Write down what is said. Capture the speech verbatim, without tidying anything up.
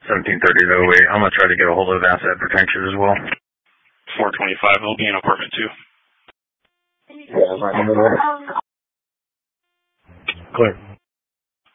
seventeen thirty to oh eight. I'm going to try to get a hold of asset protection as well. four twenty-five will be in apartment two. Yeah, right in the middle. Clear.